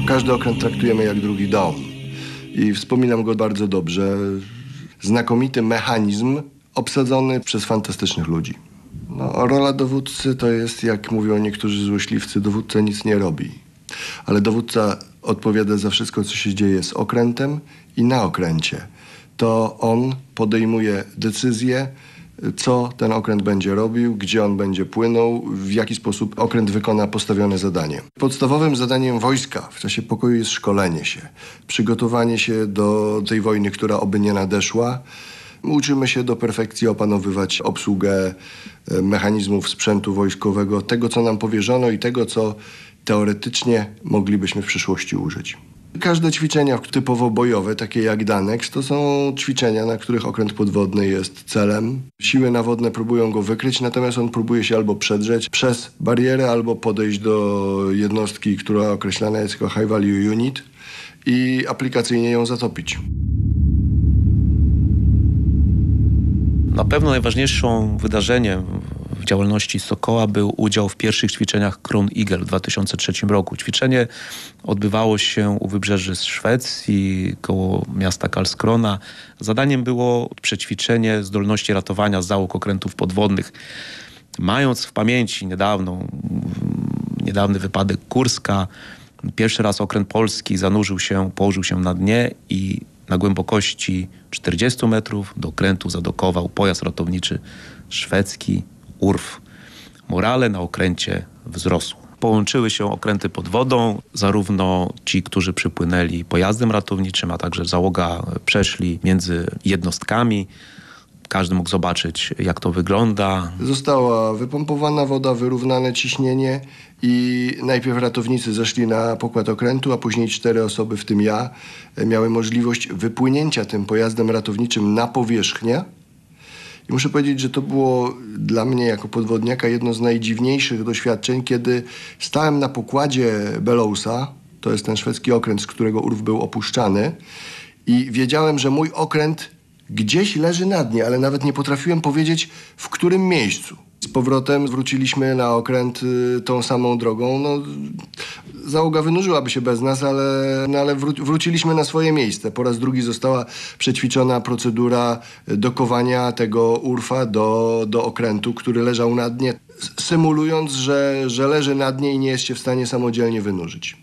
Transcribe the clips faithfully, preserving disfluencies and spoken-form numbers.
Każdy okręt traktujemy jak drugi dom i wspominam go bardzo dobrze. Znakomity mechanizm obsadzony przez fantastycznych ludzi. No, rola dowódcy to jest, jak mówią niektórzy złośliwcy, dowódca nic nie robi. Ale dowódca odpowiada za wszystko, co się dzieje z okrętem i na okręcie. To on podejmuje decyzję, co ten okręt będzie robił, gdzie on będzie płynął, w jaki sposób okręt wykona postawione zadanie. Podstawowym zadaniem wojska w czasie pokoju jest szkolenie się, przygotowanie się do tej wojny, która oby nie nadeszła. Uczymy się do perfekcji opanowywać obsługę mechanizmów sprzętu wojskowego, tego, co nam powierzono i tego, co teoretycznie moglibyśmy w przyszłości użyć. Każde ćwiczenia typowo bojowe, takie jak Danex, to są ćwiczenia, na których okręt podwodny jest celem. Siły nawodne próbują go wykryć, natomiast on próbuje się albo przedrzeć przez barierę, albo podejść do jednostki, która określana jest jako High Value Unit i aplikacyjnie ją zatopić. Na pewno najważniejszym wydarzeniem w działalności Sokoła był udział w pierwszych ćwiczeniach Kron Eagle w dwa tysiące trzecim roku. Ćwiczenie odbywało się u wybrzeży Szwecji, koło miasta Karlskrona. Zadaniem było przećwiczenie zdolności ratowania załóg okrętów podwodnych. Mając w pamięci niedawną, niedawny wypadek Kurska, pierwszy raz okręt polski zanurzył się, położył się na dnie i na głębokości czterdziestu metrów do okrętu zadokował pojazd ratowniczy szwedzki Urf. Morale na okręcie wzrosło. Połączyły się okręty pod wodą, zarówno ci, którzy przypłynęli pojazdem ratowniczym, a także załoga przeszli między jednostkami. Każdy mógł zobaczyć, jak to wygląda. Została wypompowana woda, wyrównane ciśnienie i najpierw ratownicy zeszli na pokład okrętu, a później cztery osoby, w tym ja, miały możliwość wypłynięcia tym pojazdem ratowniczym na powierzchnię. I muszę powiedzieć, że to było dla mnie jako podwodniaka jedno z najdziwniejszych doświadczeń, kiedy stałem na pokładzie Bellowsa, to jest ten szwedzki okręt, z którego Urf był opuszczany, i wiedziałem, że mój okręt gdzieś leży na dnie, ale nawet nie potrafiłem powiedzieć, w którym miejscu. Z powrotem wróciliśmy na okręt y, tą samą drogą. No, załoga wynurzyłaby się bez nas, ale, no, ale wró- wróciliśmy na swoje miejsce. Po raz drugi została przećwiczona procedura dokowania tego Urfa do, do okrętu, który leżał na dnie, symulując, że, że leży na dnie i nie jest się w stanie samodzielnie wynurzyć.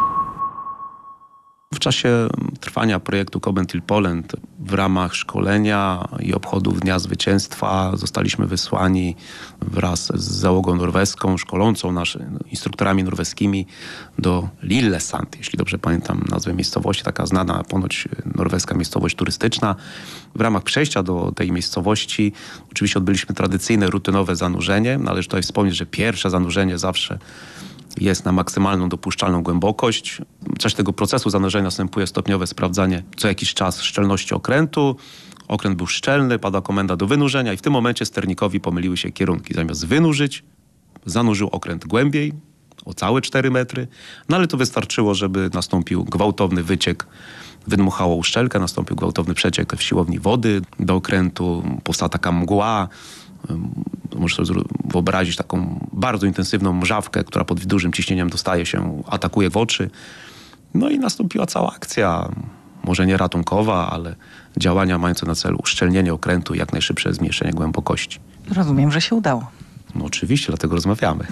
W czasie trwania projektu Cobent Poland w ramach szkolenia i obchodów Dnia Zwycięstwa zostaliśmy wysłani wraz z załogą norweską, szkolącą nas, instruktorami norweskimi do Lillesand, jeśli dobrze pamiętam nazwę miejscowości, taka znana ponoć norweska miejscowość turystyczna. W ramach przejścia do tej miejscowości oczywiście odbyliśmy tradycyjne, rutynowe zanurzenie. Należy tutaj wspomnieć, że pierwsze zanurzenie zawsze jest na maksymalną dopuszczalną głębokość. W czasie tego procesu zanurzenia następuje stopniowe sprawdzanie co jakiś czas szczelności okrętu. Okręt był szczelny, pada komenda do wynurzenia i w tym momencie sternikowi pomyliły się kierunki. Zamiast wynurzyć, zanurzył okręt głębiej, o całe cztery metry. No ale to wystarczyło, żeby nastąpił gwałtowny wyciek. Wydmuchało uszczelkę, nastąpił gwałtowny przeciek w siłowni wody do okrętu. Powstała taka mgła. Możesz sobie wyobrazić taką bardzo intensywną mrzawkę, która pod dużym ciśnieniem dostaje się, atakuje w oczy. No i nastąpiła cała akcja, może nie ratunkowa, ale działania mające na celu uszczelnienie okrętu i jak najszybsze zmniejszenie głębokości. Rozumiem, że się udało. No oczywiście, dlatego rozmawiamy.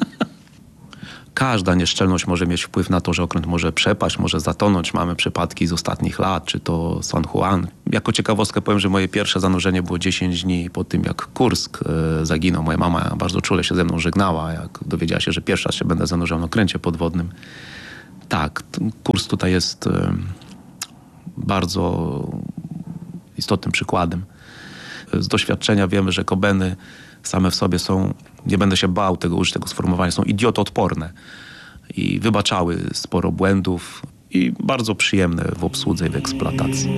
Każda nieszczelność może mieć wpływ na to, że okręt może przepaść, może zatonąć. Mamy przypadki z ostatnich lat, czy to San Juan. Jako ciekawostkę powiem, że moje pierwsze zanurzenie było dziesięć dni po tym, jak Kursk e, zaginął. Moja mama bardzo czule się ze mną żegnała, jak dowiedziała się, że pierwszy raz się będę zanurzał na okręcie podwodnym. Tak, Kursk tutaj jest e, bardzo istotnym przykładem. Z doświadczenia wiemy, że kobeny same w sobie są, nie będę się bał tego użyć tego sformułowania, są idiotoodporne i wybaczały sporo błędów i bardzo przyjemne w obsłudze i w eksploatacji.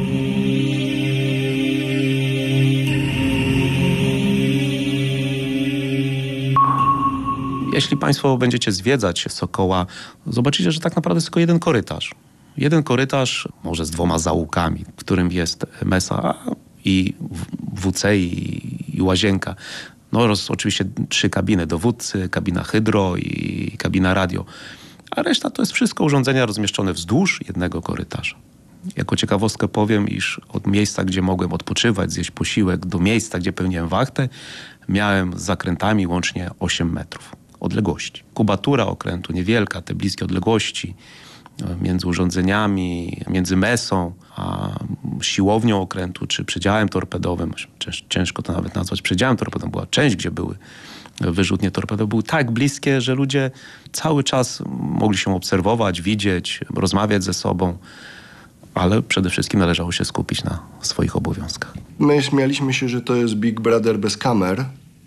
Jeśli Państwo będziecie zwiedzać Sokoła, zobaczycie, że tak naprawdę jest tylko jeden korytarz. Jeden korytarz, może z dwoma zaułkami, w którym jest mesa i W C i, i łazienka. No oraz oczywiście trzy kabiny dowódcy, kabina hydro i kabina radio. a reszta to jest wszystko urządzenia rozmieszczone wzdłuż jednego korytarza. Jako ciekawostkę powiem, iż od miejsca, gdzie mogłem odpoczywać, zjeść posiłek, do miejsca, gdzie pełniłem wachtę, miałem z zakrętami łącznie osiem metrów odległości. Kubatura okrętu niewielka, te bliskie odległości między urządzeniami, między mesą a siłownią okrętu, czy przedziałem torpedowym, ciężko to nawet nazwać przedziałem torpedowym, była część, gdzie były wyrzutnie torpedowe, były tak bliskie, że ludzie cały czas mogli się obserwować, widzieć, rozmawiać ze sobą, ale przede wszystkim należało się skupić na swoich obowiązkach. My śmialiśmy się, że to jest Big Brother bez kamer,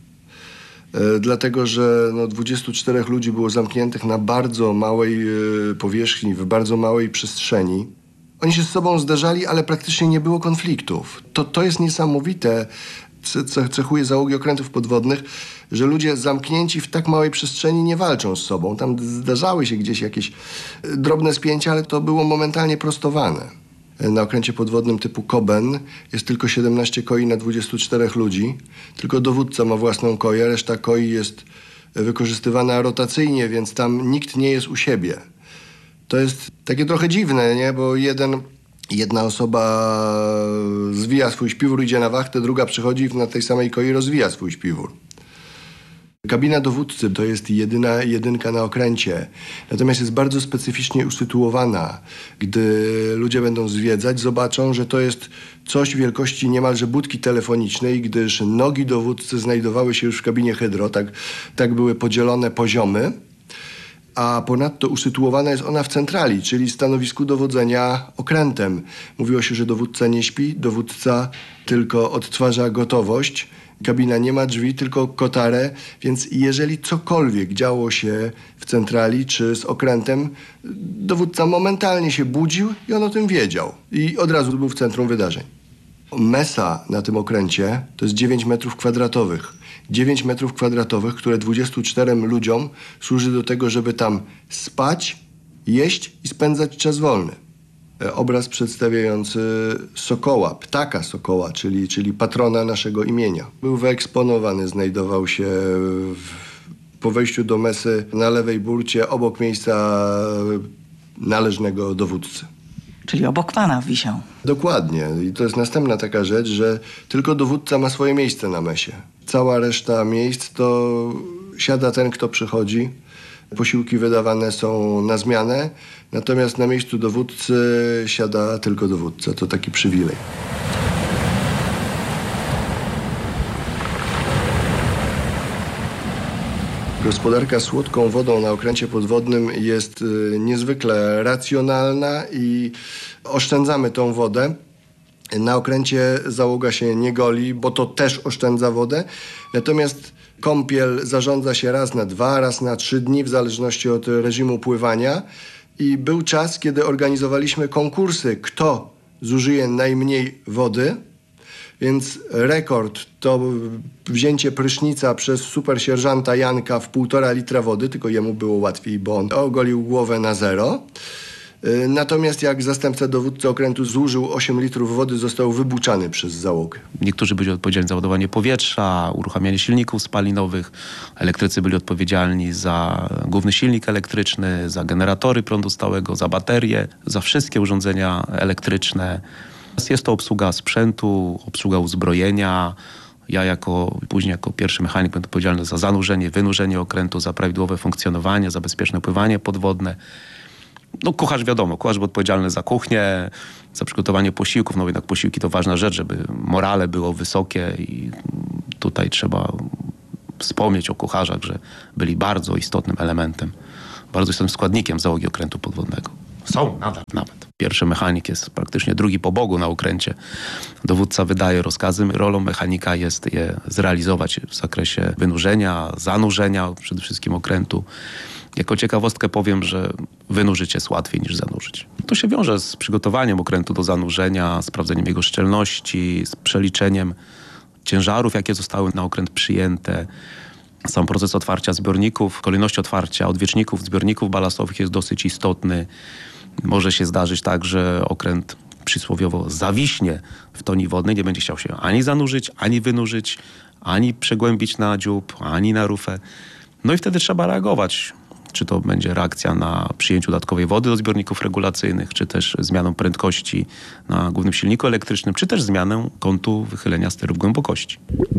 dlatego że no, dwudziestu czterech ludzi było zamkniętych na bardzo małej powierzchni, w bardzo małej przestrzeni. Oni się z sobą zderzali, ale praktycznie nie było konfliktów. To, to jest niesamowite, co cechuje załogi okrętów podwodnych, że ludzie zamknięci w tak małej przestrzeni nie walczą z sobą. Tam zdarzały się gdzieś jakieś drobne spięcia, ale to było momentalnie prostowane. Na okręcie podwodnym typu Koben jest tylko siedemnaście koi na dwudziestu czterech ludzi. Tylko dowódca ma własną koję, reszta koi jest wykorzystywana rotacyjnie, więc tam nikt nie jest u siebie. To jest takie trochę dziwne, nie? Bo jeden, jedna osoba zwija swój śpiwór, idzie na wachtę, druga przychodzi i na tej samej koi rozwija swój śpiwór. Kabina dowódcy to jest jedyna jedynka na okręcie, natomiast jest bardzo specyficznie usytuowana. Gdy ludzie będą zwiedzać, zobaczą, że to jest coś wielkości niemalże budki telefonicznej, gdyż nogi dowódcy znajdowały się już w kabinie hydro, tak, tak były podzielone poziomy, a ponadto usytuowana jest ona w centrali, czyli stanowisku dowodzenia okrętem. Mówiło się, że dowódca nie śpi, dowódca tylko odtwarza gotowość. Kabina nie ma drzwi, tylko kotarę, więc jeżeli cokolwiek działo się w centrali czy z okrętem, dowódca momentalnie się budził i on o tym wiedział. I od razu był w centrum wydarzeń. Mesa na tym okręcie to jest dziewięć metrów kwadratowych. dziewięć metrów kwadratowych, które dwudziestu czterem ludziom służy do tego, żeby tam spać, jeść i spędzać czas wolny. Obraz przedstawiający sokoła, ptaka sokoła, czyli, czyli patrona naszego imienia. Był wyeksponowany, znajdował się w, po wejściu do mesy na lewej burcie obok miejsca należnego dowódcy. Czyli obok pana wisiał. Dokładnie. I to jest następna taka rzecz, że tylko dowódca ma swoje miejsce na mesie. Cała reszta miejsc to siada ten, kto przychodzi. Posiłki wydawane są na zmianę, natomiast na miejscu dowódcy siada tylko dowódca. To taki przywilej. Gospodarka słodką wodą na okręcie podwodnym jest y, niezwykle racjonalna i oszczędzamy tą wodę. Na okręcie załoga się nie goli, bo to też oszczędza wodę. Natomiast kąpiel zarządza się raz na dwa, raz na trzy dni, w zależności od reżimu pływania. I był czas, kiedy organizowaliśmy konkursy, kto zużyje najmniej wody. Więc rekord to wzięcie prysznica przez supersierżanta Janka w półtora litra wody, tylko jemu było łatwiej, bo on ogolił głowę na zero. Natomiast jak zastępca dowódcy okrętu zużył osiem litrów wody, został wybuczany przez załogę. Niektórzy byli odpowiedzialni za ładowanie powietrza, uruchamianie silników spalinowych. Elektrycy byli odpowiedzialni za główny silnik elektryczny, za generatory prądu stałego, za baterie, za wszystkie urządzenia elektryczne. Jest to obsługa sprzętu, obsługa uzbrojenia. Ja jako, później jako pierwszy mechanik będę odpowiedzialny za zanurzenie, wynurzenie okrętu, za prawidłowe funkcjonowanie, za bezpieczne pływanie podwodne. No kucharz wiadomo, kucharz był odpowiedzialny za kuchnię, za przygotowanie posiłków. No jednak posiłki to ważna rzecz, żeby morale było wysokie i tutaj trzeba wspomnieć o kucharzach, że byli bardzo istotnym elementem, bardzo istotnym składnikiem załogi okrętu podwodnego. Są nadal nawet. Pierwszy mechanik jest praktycznie drugi po Bogu na okręcie. Dowódca wydaje rozkazy. Rolą mechanika jest je zrealizować w zakresie wynurzenia, zanurzenia przede wszystkim okrętu. Jako ciekawostkę powiem, że wynurzyć jest łatwiej niż zanurzyć. To się wiąże z przygotowaniem okrętu do zanurzenia, sprawdzeniem jego szczelności, z przeliczeniem ciężarów, jakie zostały na okręt przyjęte. Sam proces otwarcia zbiorników, kolejność otwarcia odwieczników, zbiorników balastowych jest dosyć istotny. Może się zdarzyć tak, że okręt przysłowiowo zawiśnie w toni wodnej, nie będzie chciał się ani zanurzyć, ani wynurzyć, ani przegłębić na dziób, ani na rufę. No i wtedy trzeba reagować. Czy to będzie reakcja na przyjęciu dodatkowej wody do zbiorników regulacyjnych, czy też zmianą prędkości na głównym silniku elektrycznym, czy też zmianę kątu wychylenia sterów głębokości.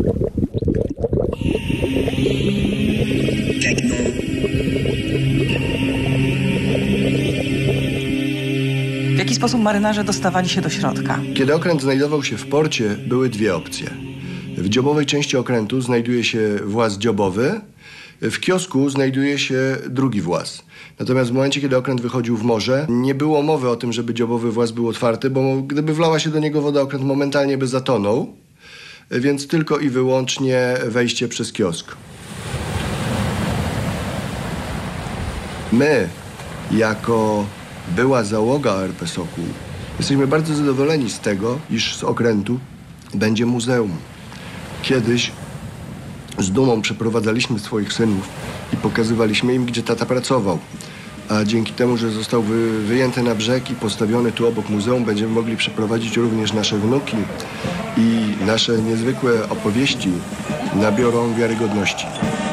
W jaki sposób marynarze dostawali się do środka? Kiedy okręt znajdował się w porcie, były dwie opcje. W dziobowej części okrętu znajduje się właz dziobowy, w kiosku znajduje się drugi właz. Natomiast w momencie, kiedy okręt wychodził w morze, nie było mowy o tym, żeby dziobowy właz był otwarty, bo gdyby wlała się do niego woda, okręt momentalnie by zatonął, więc tylko i wyłącznie wejście przez kiosk. My, jako była załoga O R P Sokół, jesteśmy bardzo zadowoleni z tego, iż z okrętu będzie muzeum. Kiedyś z dumą przeprowadzaliśmy swoich synów i pokazywaliśmy im, gdzie tata pracował. A dzięki temu, że został wy, wyjęty na brzeg i postawiony tu obok muzeum, będziemy mogli przeprowadzić również nasze wnuki i nasze niezwykłe opowieści nabiorą wiarygodności.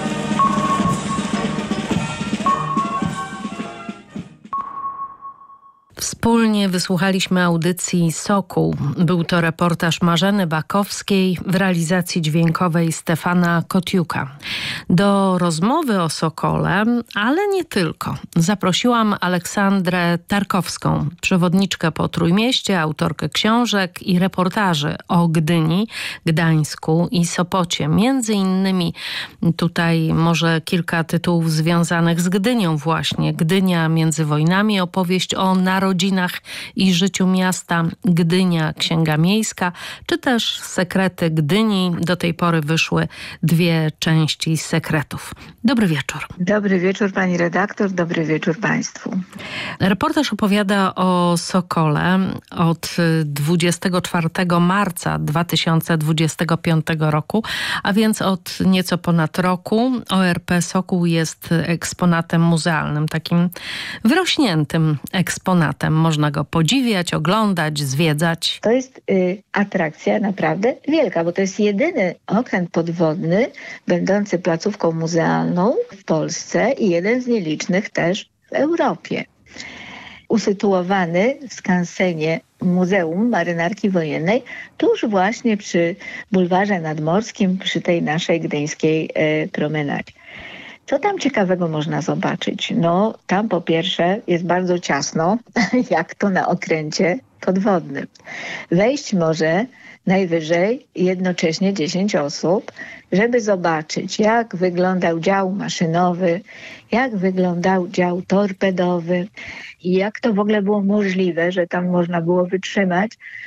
Wspólnie wysłuchaliśmy audycji Sokół. Był to reportaż Marzeny Bakowskiej w realizacji dźwiękowej Stefana Kotiuka. Do rozmowy o Sokole, ale nie tylko, zaprosiłam Aleksandrę Tarkowską, przewodniczkę po Trójmieście, autorkę książek i reportaży o Gdyni, Gdańsku i Sopocie. Między innymi tutaj może kilka tytułów związanych z Gdynią właśnie. Gdynia między wojnami, opowieść o narodzinach i życiu miasta Gdynia, Księga Miejska, czy też Sekrety Gdyni. Do tej pory wyszły dwie części sekretów. Dobry wieczór. Dobry wieczór pani redaktor, dobry wieczór państwu. Reportaż opowiada o Sokole od dwudziestego czwartego marca dwa tysiące dwudziestego piątego roku, a więc od nieco ponad roku. O R P Sokół jest eksponatem muzealnym, takim wyrośniętym eksponatem. Można go podziwiać, oglądać, zwiedzać. To jest y, atrakcja naprawdę wielka, bo to jest jedyny okręt podwodny będący placówką muzealną w Polsce i jeden z nielicznych też w Europie. Usytuowany w skansenie Muzeum Marynarki Wojennej, tuż właśnie przy bulwarze nadmorskim, przy tej naszej gdyńskiej y, promenadzie. Co tam ciekawego można zobaczyć? No, tam po pierwsze jest bardzo ciasno, jak to na okręcie podwodnym. Wejść może najwyżej jednocześnie dziesięć osób, żeby zobaczyć, jak wyglądał dział maszynowy, jak wyglądał dział torpedowy i jak to w ogóle było możliwe, że tam można było wytrzymać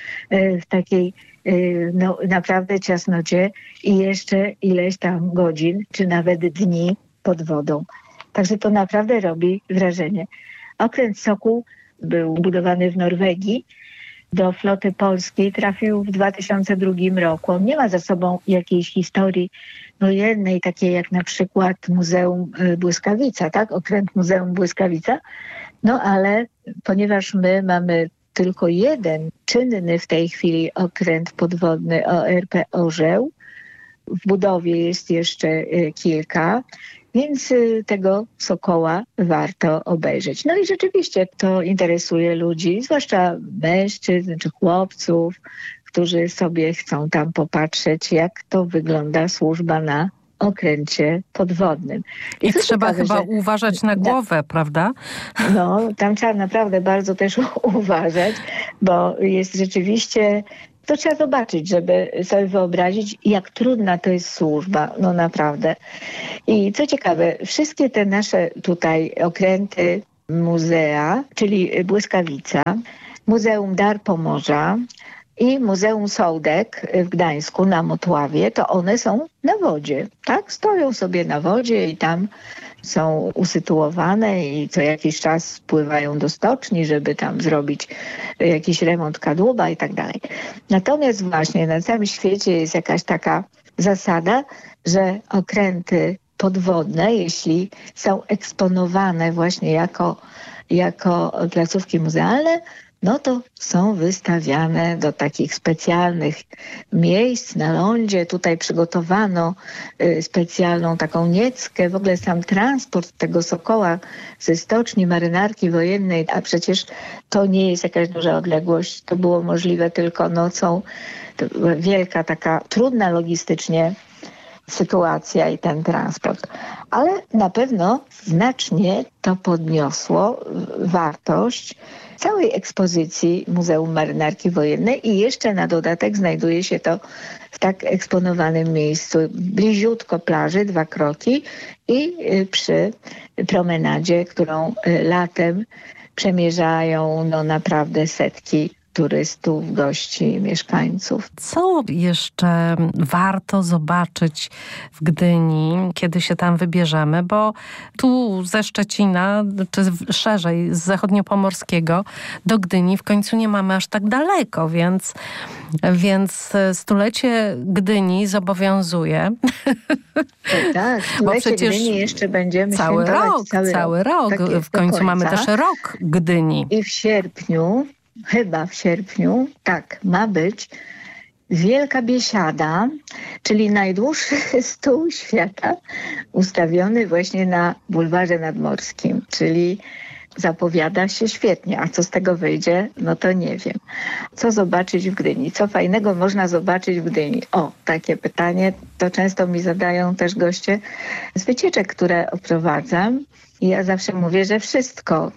w takiej no, naprawdę ciasnocie i jeszcze ileś tam godzin, czy nawet dni pod wodą. Także to naprawdę robi wrażenie. Okręt Sokół był budowany w Norwegii. Do floty polskiej trafił w dwa tysiące drugim roku. On nie ma za sobą jakiejś historii wojennej, takiej jak na przykład Muzeum Błyskawica, tak? Okręt Muzeum Błyskawica. No ale ponieważ my mamy tylko jeden czynny w tej chwili okręt podwodny O R P Orzeł, w budowie jest jeszcze kilka, więc tego Sokoła warto obejrzeć. No i rzeczywiście to interesuje ludzi, zwłaszcza mężczyzn czy chłopców, którzy sobie chcą tam popatrzeć, jak to wygląda służba na okręcie podwodnym. I, I trzeba ciekawe, chyba że... uważać na głowę, na... prawda? No, tam trzeba naprawdę bardzo też uważać, bo jest rzeczywiście... To trzeba zobaczyć, żeby sobie wyobrazić, jak trudna to jest służba. No naprawdę. I co ciekawe, wszystkie te nasze tutaj okręty muzea, czyli Błyskawica, Muzeum Dar Pomorza i Muzeum Sołdek w Gdańsku na Motławie, to one są na wodzie, tak? Stoją sobie na wodzie i tam są usytuowane i co jakiś czas spływają do stoczni, żeby tam zrobić jakiś remont kadłuba i tak dalej. Natomiast właśnie na całym świecie jest jakaś taka zasada, że okręty podwodne, jeśli są eksponowane właśnie jako, jako placówki muzealne, no to są wystawiane do takich specjalnych miejsc na lądzie. Tutaj przygotowano y, specjalną taką nieckę, w ogóle sam transport tego sokoła ze stoczni marynarki wojennej, a przecież to nie jest jakaś duża odległość, to było możliwe tylko nocą. To była wielka, taka trudna logistycznie sytuacja i ten transport. Ale na pewno znacznie to podniosło wartość całej ekspozycji Muzeum Marynarki Wojennej i jeszcze na dodatek znajduje się to w tak eksponowanym miejscu, bliziutko plaży, dwa kroki i przy promenadzie, którą latem przemierzają no naprawdę setki turystów, gości, mieszkańców. Co jeszcze warto zobaczyć w Gdyni, kiedy się tam wybierzemy? Bo tu ze Szczecina, czy szerzej z zachodniopomorskiego do Gdyni w końcu nie mamy aż tak daleko, więc, więc stulecie Gdyni zobowiązuje. Tak, tak. Bo Stulecie przecież Gdyni jeszcze będziemy cały świętować. rok, Cały, cały rok. Tak jest, w końcu do końca. mamy też rok Gdyni. I w sierpniu, chyba w sierpniu, tak, ma być Wielka Biesiada, czyli najdłuższy stół świata, ustawiony właśnie na bulwarze nadmorskim, czyli zapowiada się świetnie. A co z tego wyjdzie, no to nie wiem. Co zobaczyć w Gdyni? Co fajnego można zobaczyć w Gdyni? O, takie pytanie to często mi zadają też goście z wycieczek, które oprowadzam. I ja zawsze mówię, że wszystko.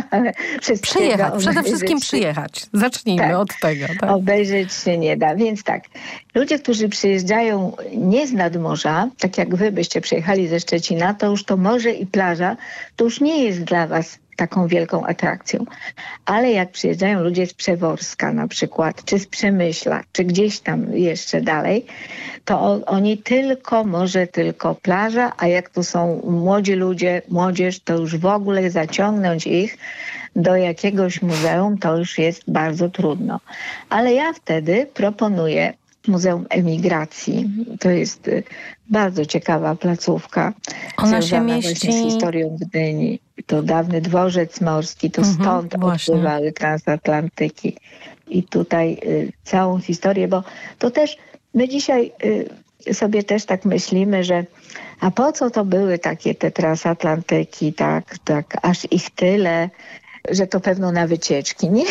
Przyjechać, przede wszystkim się, przyjechać. Zacznijmy tak, od tego. Tak? Obejrzeć się nie da. Więc tak, ludzie, którzy przyjeżdżają nie z nadmorza, tak jak wy byście przyjechali ze Szczecina, to już to morze i plaża, to już nie jest dla was taką wielką atrakcją. Ale jak przyjeżdżają ludzie z Przeworska na przykład, czy z Przemyśla, czy gdzieś tam jeszcze dalej, to o, oni tylko, może tylko plaża, a jak tu są młodzi ludzie, młodzież, to już w ogóle zaciągnąć ich do jakiegoś muzeum, to już jest bardzo trudno. Ale ja wtedy proponuję Muzeum Emigracji. To jest bardzo ciekawa placówka. Ona się mieści... z historią Gdyni. To dawny dworzec morski, to mhm, stąd właśnie. odpływały transatlantyki. I tutaj y, całą historię, bo to też my dzisiaj y, sobie też tak myślimy, że a po co to były takie te transatlantyki, tak, tak, aż ich tyle, że to pewno na wycieczki. Nie,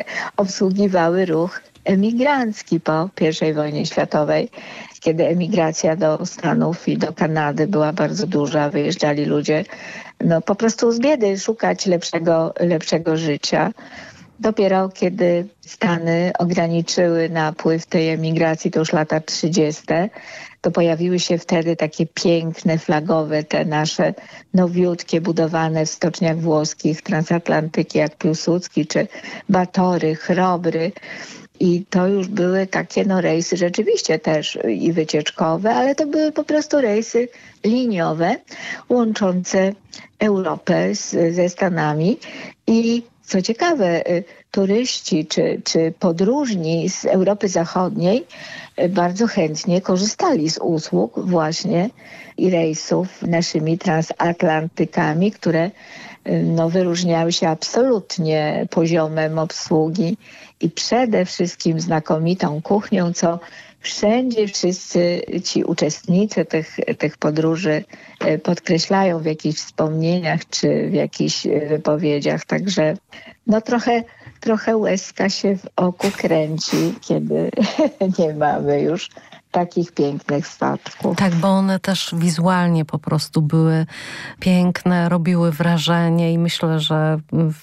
obsługiwały ruch emigrancki po pierwszej wojnie światowej, kiedy emigracja do Stanów i do Kanady była bardzo duża, wyjeżdżali ludzie no po prostu z biedy szukać lepszego, lepszego życia. Dopiero kiedy Stany ograniczyły napływ tej emigracji, to już lata trzydzieste, to pojawiły się wtedy takie piękne, flagowe, te nasze nowiutkie, budowane w stoczniach włoskich transatlantyki, jak Piłsudski czy Batory, Chrobry. I to już były takie no, rejsy rzeczywiście też i wycieczkowe, ale to były po prostu rejsy liniowe łączące Europę z, ze Stanami. I co ciekawe, turyści czy, czy podróżni z Europy Zachodniej bardzo chętnie korzystali z usług właśnie i rejsów naszymi transatlantykami, które no, wyróżniały się absolutnie poziomem obsługi i przede wszystkim znakomitą kuchnią, co wszędzie wszyscy ci uczestnicy tych, tych podróży podkreślają w jakichś wspomnieniach czy w jakichś wypowiedziach. Także no trochę, trochę łezka się w oku kręci, kiedy nie mamy już takich pięknych statków. Tak, bo one też wizualnie po prostu były piękne, robiły wrażenie i myślę, że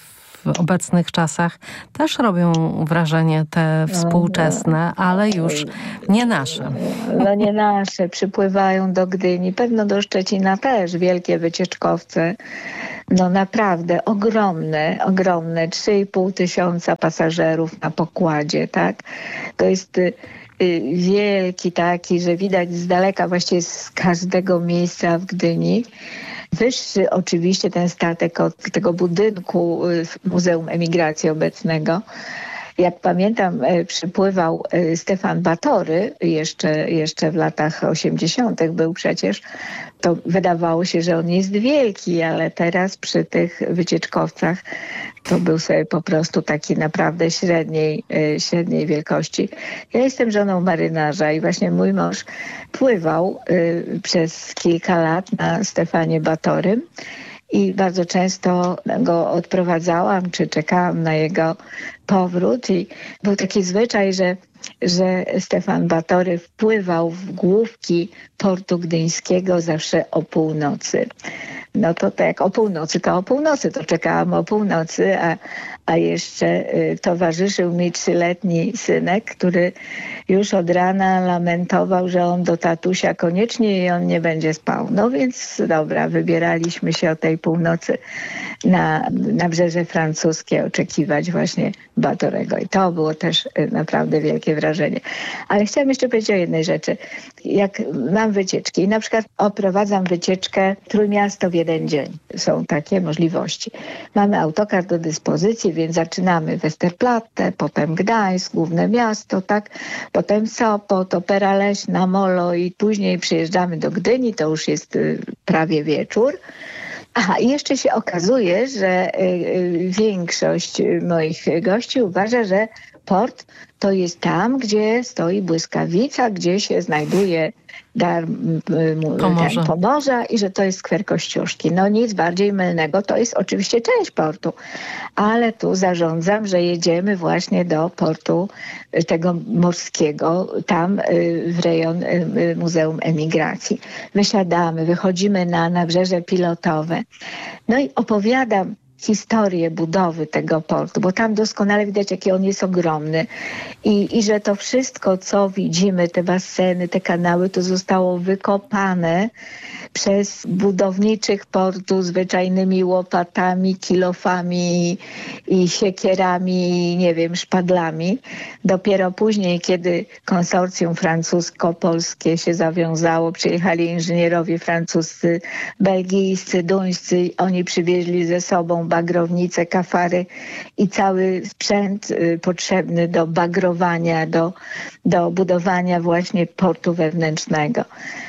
w obecnych czasach też robią wrażenie te współczesne, ale już nie nasze. No nie nasze. Przypływają do Gdyni, pewno do Szczecina też wielkie wycieczkowce. No naprawdę ogromne, ogromne. trzy i pół tysiąca pasażerów na pokładzie, tak? To jest wielki taki, że widać z daleka właściwie z każdego miejsca w Gdyni. Wyższy oczywiście ten statek od tego budynku Muzeum Emigracji obecnego. Jak pamiętam, e, przypływał e, Stefan Batory, jeszcze, jeszcze w latach osiemdziesiątych był przecież, to wydawało się, że on jest wielki, ale teraz przy tych wycieczkowcach to był sobie po prostu taki naprawdę średniej, e, średniej wielkości. Ja jestem żoną marynarza i właśnie mój mąż pływał e, przez kilka lat na Stefanie Batorym. I bardzo często go odprowadzałam, czy czekałam na jego powrót. I był taki zwyczaj, że, że Stefan Batory wpływał w główki portu gdyńskiego zawsze o północy. No to tak o północy, to o północy, to czekałam o północy, a, a jeszcze y, towarzyszył mi trzyletni synek, który już od rana lamentował, że on do tatusia koniecznie i on nie będzie spał. No więc dobra, wybieraliśmy się o tej północy na nabrzeże francuskie oczekiwać właśnie Batorego. I to było też y, naprawdę wielkie wrażenie. Ale chciałam jeszcze powiedzieć o jednej rzeczy. Jak mam wycieczki i na przykład oprowadzam wycieczkę Trójmiasto w jeden dzień. Są takie możliwości. Mamy autokar do dyspozycji, więc zaczynamy Westerplatte, potem Gdańsk, główne miasto, tak? Potem Sopot, Opera Leśna, Molo i później przyjeżdżamy do Gdyni, to już jest y, prawie wieczór. Aha, i jeszcze się okazuje, że y, y, większość moich gości uważa, że port to jest tam, gdzie stoi błyskawica, gdzie się znajduje dar Pomorze. ten, Pomorza i że to jest skwer Kościuszki. No nic bardziej mylnego, to jest oczywiście część portu, ale tu zarządzam, że jedziemy właśnie do portu tego morskiego, tam w rejon Muzeum Emigracji. Wysiadamy, wychodzimy na nabrzeże pilotowe, no i opowiadam historię budowy tego portu, bo tam doskonale widać, jaki on jest ogromny i, i że to wszystko, co widzimy, te baseny, te kanały, to zostało wykopane przez budowniczych portu zwyczajnymi łopatami, kilofami i siekierami, nie wiem, szpadlami. Dopiero później, kiedy konsorcjum francusko-polskie się zawiązało, przyjechali inżynierowie francuscy, belgijscy, duńscy, oni przywieźli ze sobą bagrownice, kafary i cały sprzęt y, potrzebny do bagrowania, do, do budowania właśnie portu wewnętrznego.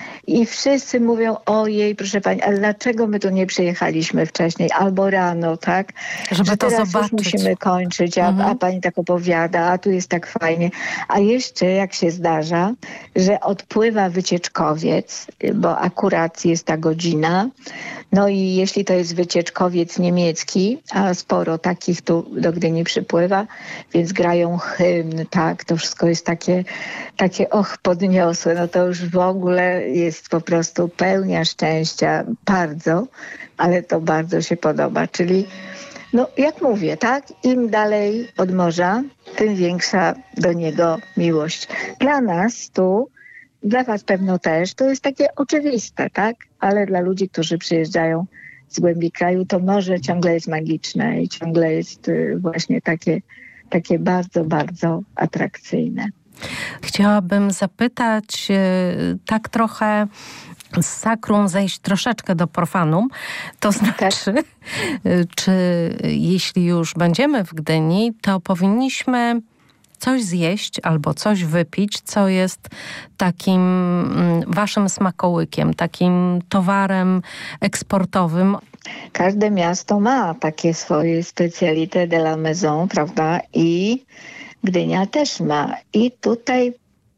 I wszyscy mówią, ojej, proszę pani, ale dlaczego my tu nie przyjechaliśmy wcześniej? Albo rano, tak? Żeby Że to teraz zobaczyć. już musimy kończyć, a, Mhm. a pani tak opowiada, a tu jest tak fajnie. A jeszcze jak się zdarza, że odpływa wycieczkowiec, bo akurat jest ta godzina, no i jeśli to jest wycieczkowiec niemiecki, a sporo takich tu do Gdyni przypływa, więc grają hymn, tak, to wszystko jest takie, takie och, podniosłe, no to już w ogóle jest po prostu pełnia szczęścia, bardzo, ale to bardzo się podoba, czyli no jak mówię, tak, im dalej od morza, tym większa do niego miłość. Dla nas tu, dla was pewno też, to jest takie oczywiste, tak, ale dla ludzi, którzy przyjeżdżają z głębi kraju, to morze ciągle jest magiczne i ciągle jest y, właśnie takie, takie bardzo, bardzo atrakcyjne. Chciałabym zapytać y, tak trochę z sakrum zejść troszeczkę do profanum. To znaczy, y, czy jeśli już będziemy w Gdyni, to powinniśmy coś zjeść albo coś wypić, co jest takim mm, waszym smakołykiem, takim towarem eksportowym. Każde miasto ma takie swoje specalité de la maison, prawda? I Gdynia też ma. I tutaj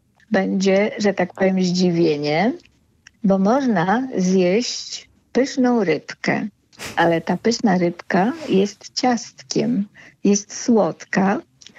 będzie, że tak powiem, zdziwienie, bo można zjeść pyszną rybkę, ale ta pyszna rybka jest ciastkiem, jest słodka.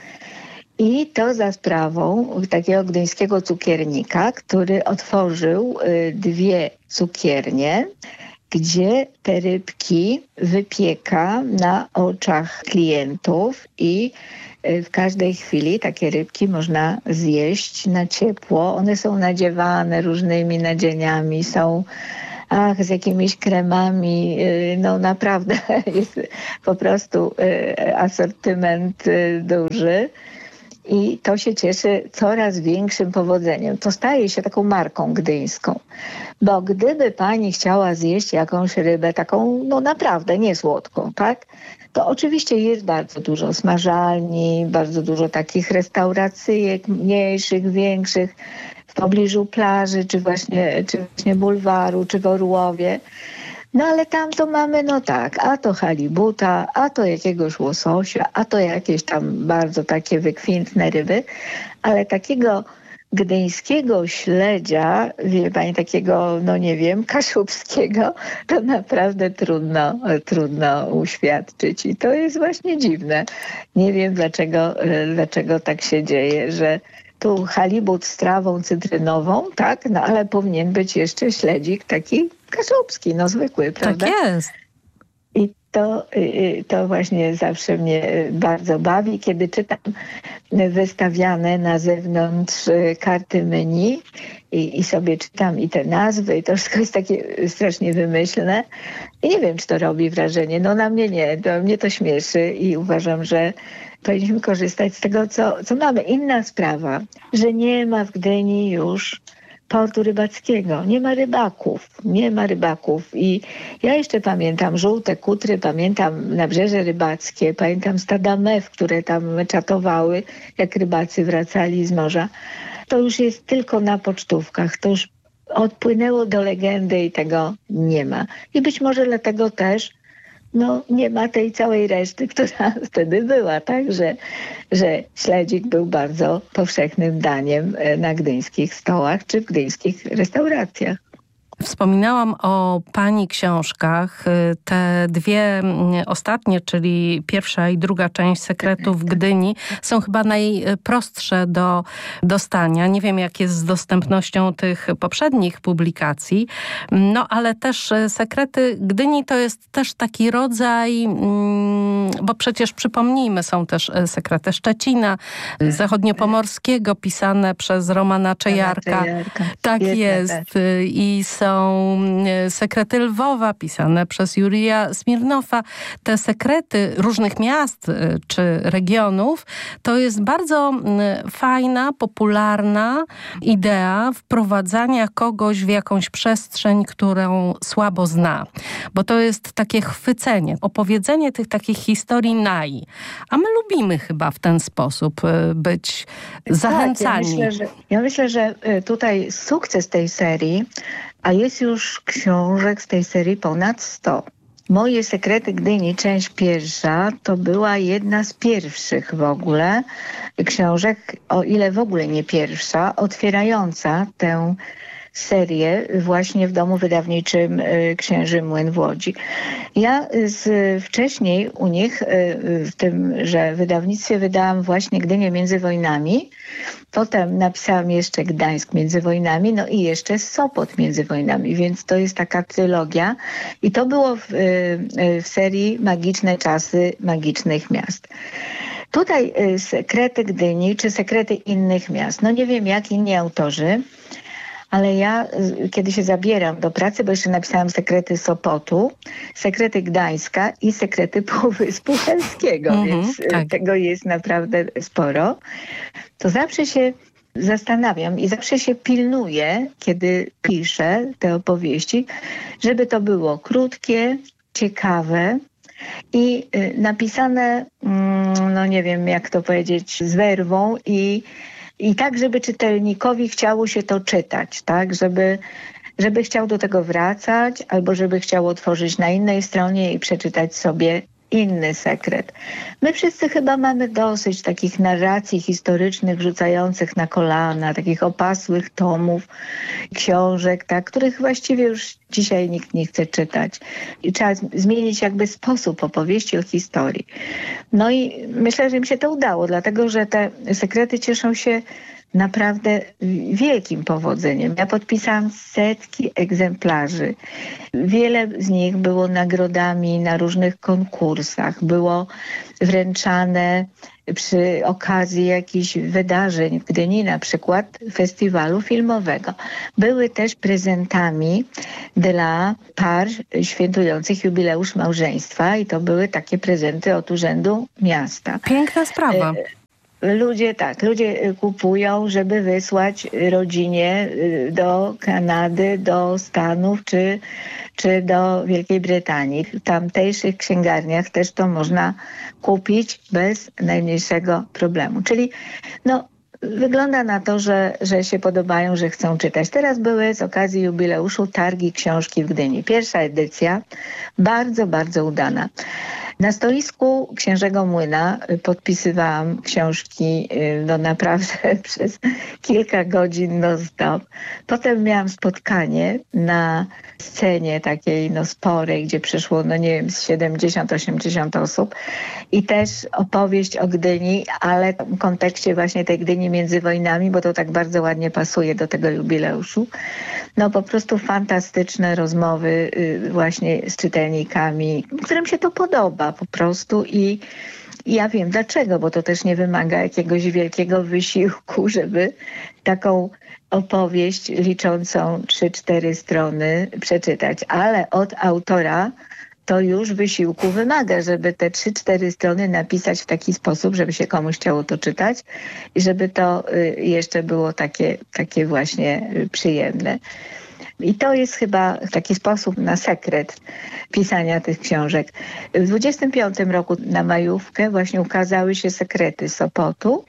I to za sprawą takiego gdyńskiego cukiernika, który otworzył y, dwie cukiernie, gdzie te rybki wypieka na oczach klientów i w każdej chwili takie rybki można zjeść na ciepło. One są nadziewane różnymi nadzieniami, są ach, z jakimiś kremami. No naprawdę jest po prostu asortyment duży. I to się cieszy coraz większym powodzeniem. To staje się taką marką gdyńską. Bo gdyby pani chciała zjeść jakąś rybę taką, no naprawdę niesłodką, tak? To oczywiście jest bardzo dużo smażalni, bardzo dużo takich restauracyjek mniejszych, większych w pobliżu plaży, czy właśnie, czy właśnie bulwaru, czy w Orłowie. No ale tam to mamy, no tak, a to halibuta, a to jakiegoś łososia, a to jakieś tam bardzo takie wykwintne ryby, ale takiego gdyńskiego śledzia, wie pani, takiego, no nie wiem, kaszubskiego, to naprawdę trudno, trudno uświadczyć. I to jest właśnie dziwne. Nie wiem, dlaczego, dlaczego tak się dzieje, że tu halibut z trawą cytrynową, tak, no ale powinien być jeszcze śledzik taki kaszubski, no zwykły, prawda? Tak jest. I to, to właśnie zawsze mnie bardzo bawi, kiedy czytam wystawiane na zewnątrz karty menu i, i sobie czytam i te nazwy i to wszystko jest takie strasznie wymyślne. I nie wiem, czy to robi wrażenie. No na mnie nie, to mnie to śmieszy i uważam, że powinniśmy korzystać z tego, co, co mamy. Inna sprawa, że nie ma w Gdyni już portu rybackiego. Nie ma rybaków. Nie ma rybaków. I ja jeszcze pamiętam żółte kutry, pamiętam nabrzeże rybackie, pamiętam stada mew, które tam czatowały, jak rybacy wracali z morza. To już jest tylko na pocztówkach. To już odpłynęło do legendy i tego nie ma. I być może dlatego też no, nie ma tej całej reszty, która wtedy była, tak, że, że śledzik był bardzo powszechnym daniem na gdyńskich stołach czy w gdyńskich restauracjach. Wspominałam o pani książkach. Te dwie ostatnie, czyli pierwsza i druga część Sekretów Gdyni, są chyba najprostsze do dostania. Nie wiem, jak jest z dostępnością tych poprzednich publikacji, no ale też Sekrety Gdyni to jest też taki rodzaj, bo przecież przypomnijmy, są też Sekrety Szczecina, zachodniopomorskiego, pisane przez Romana Czejarka. Czejarka. Tak Świetne jest. też. I są Sekrety Lwowa, pisane przez Jurija Smirnofa. Te sekrety różnych miast czy regionów to jest bardzo fajna, popularna idea wprowadzania kogoś w jakąś przestrzeń, którą słabo zna. Bo to jest takie chwycenie, opowiedzenie tych takich historii nai. A my lubimy chyba w ten sposób być zachęcani. Tak, ja myślę, że, ja myślę, że tutaj sukces tej serii, a jest już książek z tej serii ponad sto. Moje Sekrety Gdyni, część pierwsza, to była jedna z pierwszych w ogóle książek, o ile w ogóle nie pierwsza, otwierająca tę serię właśnie w domu wydawniczym Księży Młyn w Łodzi. Ja z, wcześniej u nich w tymże wydawnictwie wydałam właśnie Gdynię między wojnami. Potem napisałam jeszcze Gdańsk między wojnami, no i jeszcze Sopot między wojnami, więc to jest taka trylogia. I to było w, w serii Magiczne czasy magicznych miast. Tutaj Sekrety Gdyni czy Sekrety innych miast. No nie wiem jak inni autorzy, ale ja, kiedy się zabieram do pracy, bo jeszcze napisałam Sekrety Sopotu, Sekrety Gdańska i Sekrety Półwyspu Helskiego, mm-hmm, więc tak. Tego jest naprawdę sporo, to zawsze się zastanawiam i zawsze się pilnuję, kiedy piszę te opowieści, żeby to było krótkie, ciekawe i napisane, no nie wiem jak to powiedzieć, z werwą i I tak, żeby czytelnikowi chciało się to czytać, tak? Żeby, żeby chciał do tego wracać albo żeby chciał otworzyć na innej stronie i przeczytać sobie inny sekret. My wszyscy chyba mamy dosyć takich narracji historycznych rzucających na kolana, takich opasłych tomów, książek, tak, których właściwie już dzisiaj nikt nie chce czytać. I trzeba zmienić jakby sposób opowieści o historii. No i myślę, że mi się to udało, dlatego że te sekrety cieszą się naprawdę wielkim powodzeniem. Ja podpisałam setki egzemplarzy. Wiele z nich było nagrodami na różnych konkursach. Było wręczane przy okazji jakichś wydarzeń w Gdyni, na przykład festiwalu filmowego. Były też prezentami dla par świętujących jubileusz małżeństwa i to były takie prezenty od Urzędu Miasta. Piękna sprawa. ludzie tak, ludzie kupują, żeby wysłać rodzinie do Kanady, do Stanów czy, czy do Wielkiej Brytanii. W tamtejszych księgarniach też to można kupić bez najmniejszego problemu. Czyli no, wygląda na to, że, że się podobają, że chcą czytać. Teraz były z okazji jubileuszu targi książki w Gdyni. Pierwsza edycja, bardzo, bardzo udana. Na stoisku Księżego Młyna podpisywałam książki no naprawdę przez kilka godzin non-stop. Potem miałam spotkanie na scenie takiej no sporej, gdzie przyszło, no nie wiem, z siedemdziesiąt osiemdziesiąt osób i też opowieść o Gdyni, ale w kontekście właśnie tej Gdyni między wojnami, bo to tak bardzo ładnie pasuje do tego jubileuszu. No po prostu fantastyczne rozmowy właśnie z czytelnikami, którym się to podoba po prostu i ja wiem dlaczego, bo to też nie wymaga jakiegoś wielkiego wysiłku, żeby taką opowieść liczącą trzy cztery strony przeczytać, ale od autora to już wysiłku wymaga, żeby te trzy cztery strony napisać w taki sposób, żeby się komuś chciało to czytać i żeby to jeszcze było takie, takie właśnie przyjemne. I to jest chyba taki sposób na sekret pisania tych książek. W dwudziestym piątym roku na majówkę właśnie ukazały się Sekrety Sopotu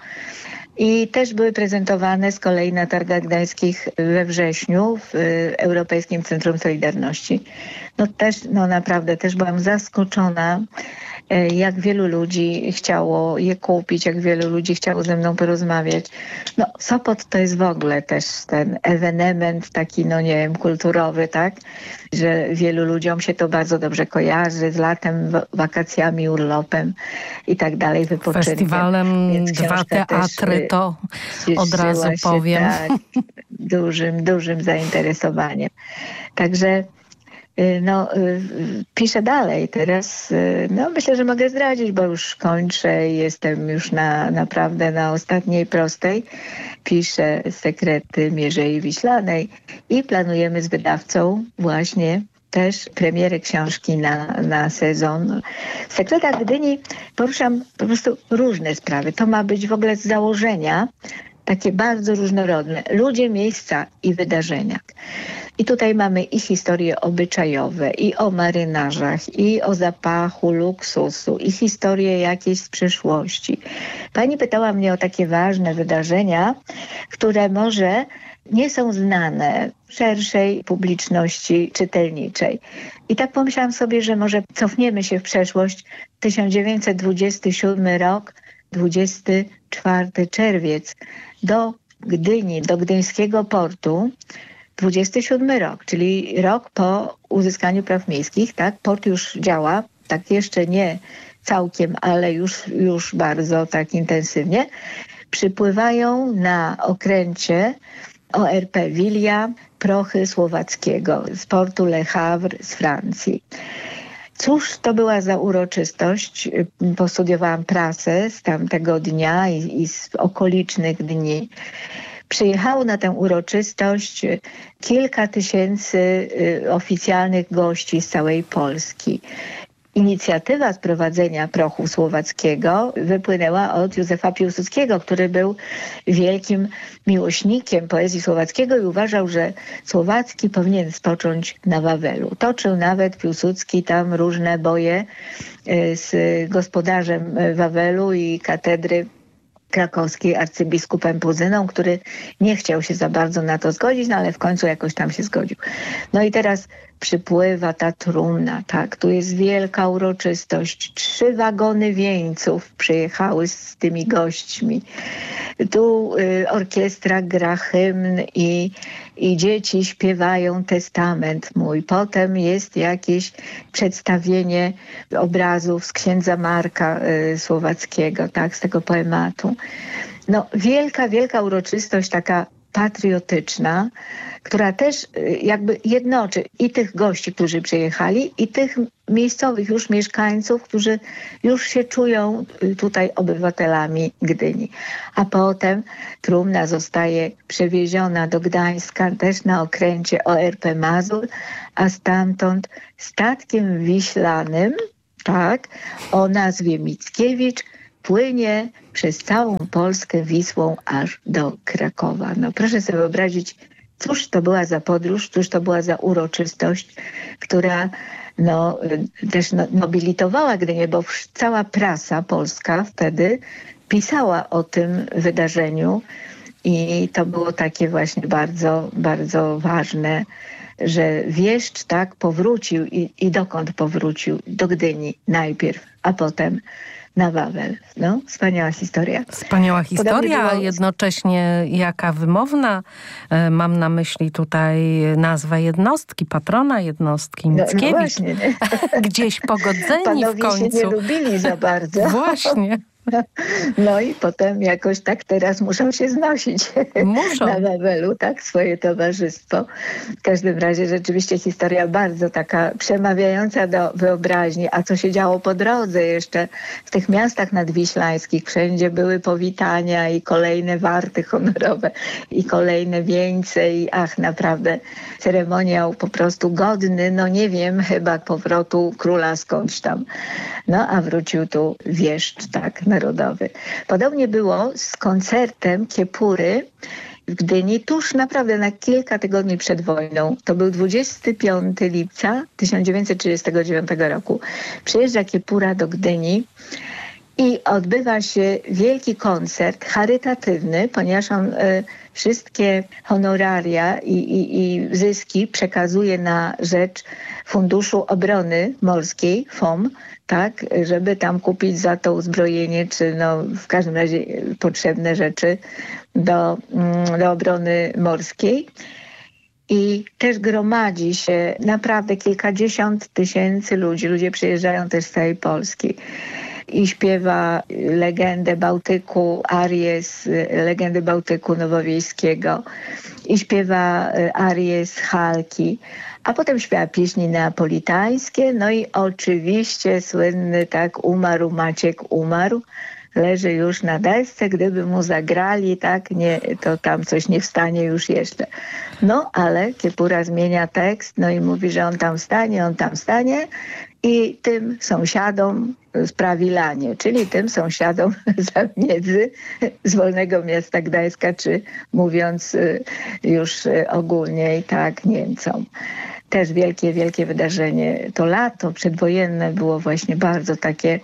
i też były prezentowane z kolei na targach gdańskich we wrześniu w Europejskim Centrum Solidarności. No też, no naprawdę też byłam zaskoczona, jak wielu ludzi chciało je kupić, jak wielu ludzi chciało ze mną porozmawiać. No Sopot to jest w ogóle też ten ewenement taki, no nie wiem, kulturowy, tak? Że wielu ludziom się to bardzo dobrze kojarzy z latem, wakacjami, urlopem i tak dalej, wypoczynkiem. Festiwalem, dwa teatry, też, to od razu się, powiem. Tak, dużym, dużym zainteresowaniem. Także no, piszę dalej teraz. No, myślę, że mogę zdradzić, bo już kończę i jestem już na, naprawdę na ostatniej prostej. Piszę Sekrety Mierzei Wiślanej i planujemy z wydawcą właśnie też premierę książki na, na sezon. W Sekretach Gdyni poruszam po prostu różne sprawy. To ma być w ogóle z założenia takie bardzo różnorodne. Ludzie, miejsca i wydarzenia. I tutaj mamy i historie obyczajowe, i o marynarzach, i o zapachu luksusu, i historie jakieś z przeszłości. Pani pytała mnie o takie ważne wydarzenia, które może nie są znane szerszej publiczności czytelniczej. I tak pomyślałam sobie, że może cofniemy się w przeszłość. tysiąc dziewięćset dwudziesty siódmy rok, dwudziestego czwartego czerwiec, do Gdyni, do gdyńskiego portu. dwudziesty siódmy rok, czyli rok po uzyskaniu praw miejskich, tak? Port już działa, tak jeszcze nie całkiem, ale już, już bardzo tak intensywnie. Przypływają na okręcie O R P Wilia prochy Słowackiego z portu Le Havre z Francji. Cóż to była za uroczystość? Postudiowałam prasę z tamtego dnia i, i z okolicznych dni. Przyjechało na tę uroczystość kilka tysięcy oficjalnych gości z całej Polski. Inicjatywa sprowadzenia prochu słowackiego wypłynęła od Józefa Piłsudskiego, który był wielkim miłośnikiem poezji słowackiego i uważał, że Słowacki powinien spocząć na Wawelu. Toczył nawet Piłsudski tam różne boje z gospodarzem Wawelu i katedry krakowskiej arcybiskupem Puzyną, który nie chciał się za bardzo na to zgodzić, no ale w końcu jakoś tam się zgodził. No i teraz przypływa ta trumna, tak, tu jest wielka uroczystość. Trzy wagony wieńców przyjechały z tymi gośćmi. Tu y, orkiestra gra hymn i, i dzieci śpiewają testament mój. Potem jest jakieś przedstawienie obrazów z księdza Marka y, Słowackiego, tak, z tego poematu. No wielka, wielka uroczystość taka patriotyczna, która też jakby jednoczy i tych gości, którzy przyjechali, i tych miejscowych już mieszkańców, którzy już się czują tutaj obywatelami Gdyni. A potem trumna zostaje przewieziona do Gdańska też na okręcie O R P Mazur, a stamtąd statkiem wiślanym, tak, o nazwie Mickiewicz, płynie przez całą Polskę Wisłą aż do Krakowa. No proszę sobie wyobrazić, cóż to była za podróż, cóż to była za uroczystość, która no, też no, nobilitowała Gdynię, bo cała prasa polska wtedy pisała o tym wydarzeniu i to było takie właśnie bardzo, bardzo ważne, że wieszcz tak powrócił i, i dokąd powrócił? Do Gdyni najpierw, a potem na Wawel. No, wspaniała historia. Wspaniała historia, a było... jednocześnie jaka wymowna. E, Mam na myśli tutaj nazwę jednostki, patrona jednostki, No, no Mickiewicz. właśnie. Gdzieś pogodzeni Panowie w końcu. się nie lubili za bardzo. Właśnie. No i potem jakoś tak teraz muszą się znosić Muszą. na Wawelu, tak, swoje towarzystwo. W każdym razie rzeczywiście historia bardzo taka przemawiająca do wyobraźni. A co się działo po drodze jeszcze w tych miastach nadwiślańskich? Wszędzie były powitania i kolejne warty honorowe i kolejne wieńce i ach, naprawdę ceremoniał po prostu godny, no nie wiem, chyba powrotu króla skądś tam. No a wrócił tu wieszcz, tak, narodowy. Podobnie było z koncertem Kiepury w Gdyni tuż naprawdę na kilka tygodni przed wojną. To był dwudziestego piątego lipca tysiąc dziewięćset trzydziestego dziewiątego roku. Przyjeżdża Kiepura do Gdyni i odbywa się wielki koncert charytatywny, ponieważ on y, wszystkie honoraria i, i, i zyski przekazuje na rzecz Funduszu Obrony Morskiej, F O M, tak, żeby tam kupić za to uzbrojenie, czy no w każdym razie potrzebne rzeczy do, do obrony morskiej. I też gromadzi się naprawdę kilkadziesiąt tysięcy ludzi. Ludzie przyjeżdżają też z całej Polski. I śpiewa legendę Bałtyku, arię z legendy Bałtyku Nowowiejskiego. I śpiewa arię z Halki. A potem śpiewa pieśni neapolitańskie. No i oczywiście słynny tak umarł Maciek umarł. Leży już na desce, gdyby mu zagrali, tak, nie, to tam coś nie wstanie już jeszcze. No, ale Kiepura zmienia tekst, no i mówi, że on tam wstanie, on tam wstanie i tym sąsiadom sprawi lanie, czyli tym sąsiadom z Miedzy, z Wolnego Miasta Gdańska, czy mówiąc już ogólniej, tak, Niemcom. Też wielkie, wielkie wydarzenie. To lato przedwojenne było właśnie bardzo takie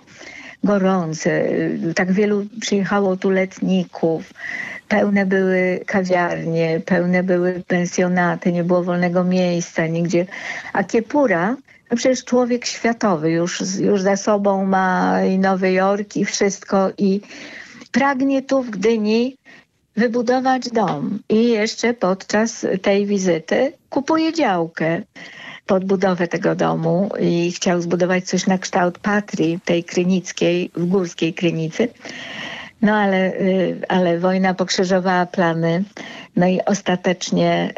gorące. Tak wielu przyjechało tu letników. Pełne były kawiarnie, pełne były pensjonaty, nie było wolnego miejsca nigdzie. A Kiepura, no przecież człowiek światowy, już, już za sobą ma i Nowy Jork i wszystko i pragnie tu w Gdyni wybudować dom. I jeszcze podczas tej wizyty kupuje działkę pod budowę tego domu i chciał zbudować coś na kształt Patrii, tej krynickiej, w Górskiej Krynicy. No ale, ale wojna pokrzyżowała plany, no i ostatecznie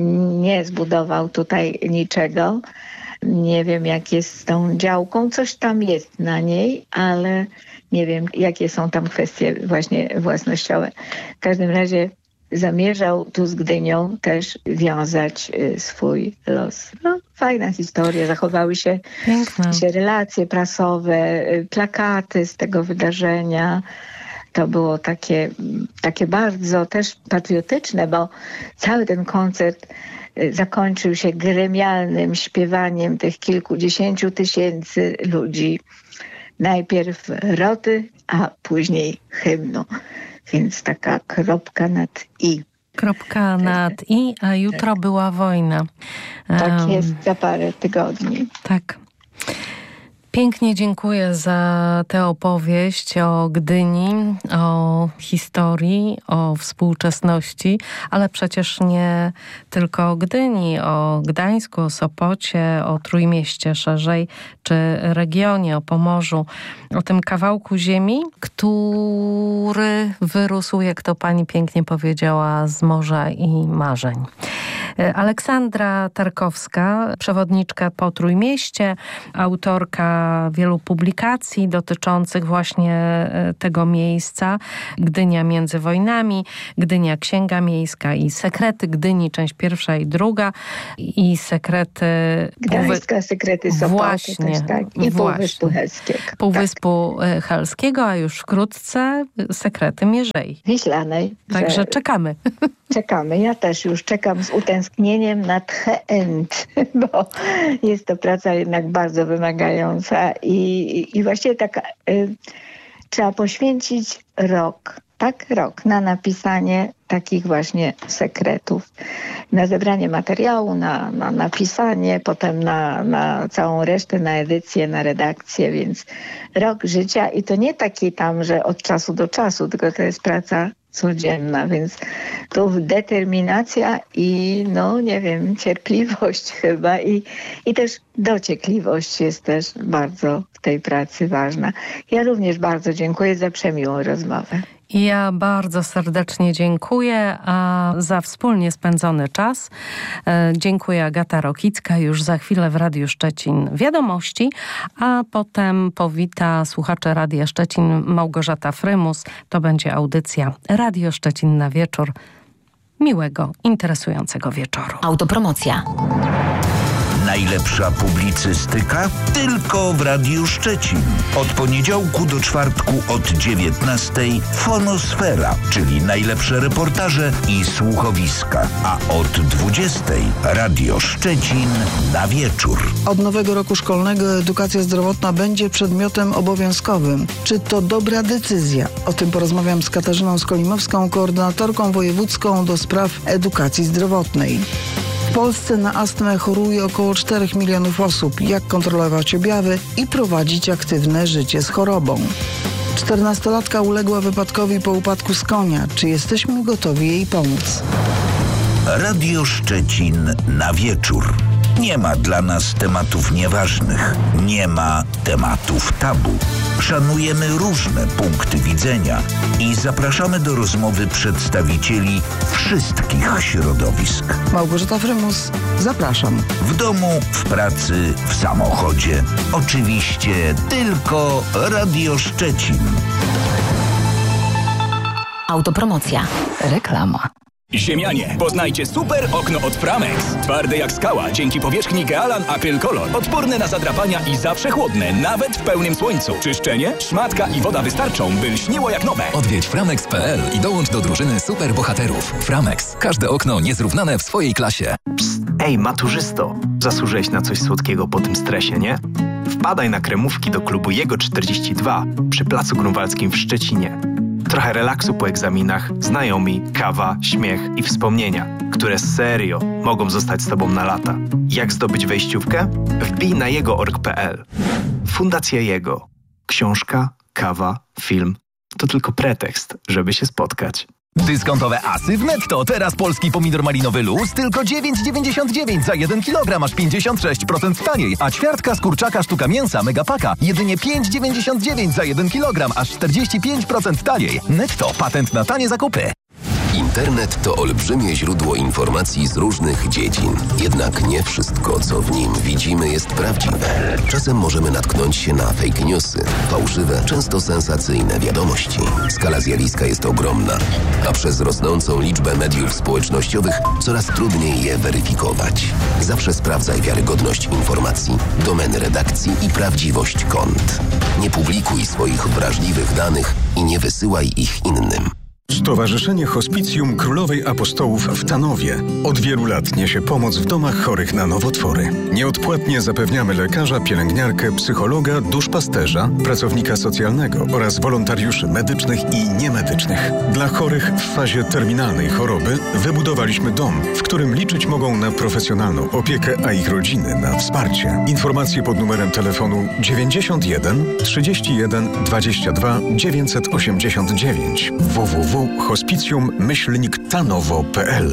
nie zbudował tutaj niczego. Nie wiem, jak jest z tą działką, coś tam jest na niej, ale nie wiem, jakie są tam kwestie właśnie własnościowe. W każdym razie zamierzał tu z Gdynią też wiązać swój los. No, fajna historia, zachowały się, się relacje prasowe, plakaty z tego wydarzenia. To było takie, takie bardzo też patriotyczne, bo cały ten koncert zakończył się gremialnym śpiewaniem tych kilkudziesięciu tysięcy ludzi. Najpierw roty, a później hymnu. Więc taka kropka nad i. Kropka nad i, a jutro była wojna. Tak um, jest, za parę tygodni. Tak. Pięknie dziękuję za tę opowieść o Gdyni, o historii, o współczesności, ale przecież nie tylko o Gdyni, o Gdańsku, o Sopocie, o Trójmieście szerzej, czy regionie, o Pomorzu, o tym kawałku ziemi, który wyrósł, jak to pani pięknie powiedziała, z morza i marzeń. Aleksandra Tarkowska, przewodniczka po Trójmieście, autorka wielu publikacji dotyczących właśnie tego miejsca. Gdynia między wojnami, Gdynia Księga Miejska i Sekrety Gdyni, część pierwsza i druga i Sekrety... Gdańska, Sekrety Sopotu właśnie, też, tak. I właśnie. Półwyspu Helskiego. Półwyspu tak. Helskiego, a już wkrótce Sekrety Mierzei. Wiślanej. Także że... czekamy. Czekamy. Ja też już czekam z utęsknieniem na The End, bo jest to praca jednak bardzo wymagająca i, i właściwie taka... Y, trzeba poświęcić rok, tak? Rok na napisanie takich właśnie sekretów, na zebranie materiału, na, na napisanie, potem na, na całą resztę, na edycję, na redakcję, więc rok życia i to nie taki tam, że od czasu do czasu, tylko to jest praca codzienna, więc tu determinacja i no nie wiem, cierpliwość chyba i, i też dociekliwość jest też bardzo w tej pracy ważna. Ja również bardzo dziękuję za przemiłą rozmowę. Ja bardzo serdecznie dziękuję a za wspólnie spędzony czas. E, dziękuję Agata Rokicka. Już za chwilę w Radiu Szczecin wiadomości, a potem powita słuchacze Radia Szczecin Małgorzata Frymus. To będzie audycja Radio Szczecin na wieczór. Miłego, interesującego wieczoru. Autopromocja. Najlepsza publicystyka tylko w Radiu Szczecin. Od poniedziałku do czwartku od dziewiętnastej Fonosfera, czyli najlepsze reportaże i słuchowiska. A od dwudziestej Radio Szczecin na wieczór. Od nowego roku szkolnego edukacja zdrowotna będzie przedmiotem obowiązkowym. Czy to dobra decyzja? O tym porozmawiam z Katarzyną Skolimowską, koordynatorką wojewódzką do spraw edukacji zdrowotnej. W Polsce na astmę choruje około czterech milionów osób. Jak kontrolować objawy i prowadzić aktywne życie z chorobą? czternastolatka uległa wypadkowi po upadku z konia. Czy jesteśmy gotowi jej pomóc? Radio Szczecin na wieczór. Nie ma dla nas tematów nieważnych. Nie ma tematów tabu. Szanujemy różne punkty widzenia i zapraszamy do rozmowy przedstawicieli wszystkich środowisk. Małgorzata Frymus, zapraszam. W domu, w pracy, w samochodzie. Oczywiście tylko Radio Szczecin. Autopromocja. Reklama. Ziemianie, poznajcie super okno od Framex. Twarde jak skała, dzięki powierzchni Gealan Acryl Color. Odporne na zadrapania i zawsze chłodne, nawet w pełnym słońcu. Czyszczenie, szmatka i woda wystarczą, by lśniło jak nowe. Odwiedź framex kropka p l i dołącz do drużyny super bohaterów. Framex. Każde okno niezrównane w swojej klasie. Psst, ej maturzysto, zasłużyłeś na coś słodkiego po tym stresie, nie? Wpadaj na kremówki do klubu Jego czterdzieści dwa przy Placu Grunwaldzkim w Szczecinie. Trochę relaksu po egzaminach, znajomi, kawa, śmiech i wspomnienia, które serio mogą zostać z Tobą na lata. Jak zdobyć wejściówkę? Wbij na jego kropka org kropka p l. Fundacja Jego. Książka, kawa, film to tylko pretekst, żeby się spotkać. Dyskontowe asy w Netto. Teraz polski pomidor malinowy luz tylko dziewięć dziewięćdziesiąt dziewięć za jeden kilogram, aż pięćdziesiąt sześć procent taniej. A ćwiartka z kurczaka sztuka mięsa Megapaka jedynie pięć dziewięćdziesiąt dziewięć za jeden kilogram, aż czterdzieści pięć procent taniej. Netto. Patent na tanie zakupy. Internet to olbrzymie źródło informacji z różnych dziedzin. Jednak nie wszystko, co w nim widzimy, jest prawdziwe. Czasem możemy natknąć się na fake newsy, fałszywe, często sensacyjne wiadomości. Skala zjawiska jest ogromna, a przez rosnącą liczbę mediów społecznościowych coraz trudniej je weryfikować. Zawsze sprawdzaj wiarygodność informacji, domeny redakcji i prawdziwość kont. Nie publikuj swoich wrażliwych danych i nie wysyłaj ich innym. Stowarzyszenie Hospicjum Królowej Apostołów w Tanowie od wielu lat niesie pomoc w domach chorych na nowotwory. Nieodpłatnie zapewniamy lekarza, pielęgniarkę, psychologa, duszpasterza, pracownika socjalnego oraz wolontariuszy medycznych i niemedycznych. Dla chorych w fazie terminalnej choroby wybudowaliśmy dom, w którym liczyć mogą na profesjonalną opiekę, a ich rodziny na wsparcie. Informacje pod numerem telefonu dziewięćdziesiąt jeden trzydzieści jeden dwadzieścia dwa dziewięćset osiemdziesiąt dziewięć w w w kropka hospicjum myślnik tanowo kropka p l.